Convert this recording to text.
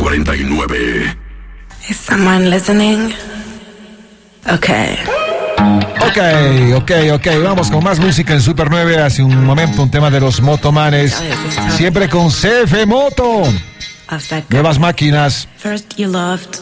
99. Is someone listening? Okay. Ok, vamos con más música en Super 9. Hace un momento un tema de los Motomanes, siempre con CF Moto. Nuevas máquinas. First you loved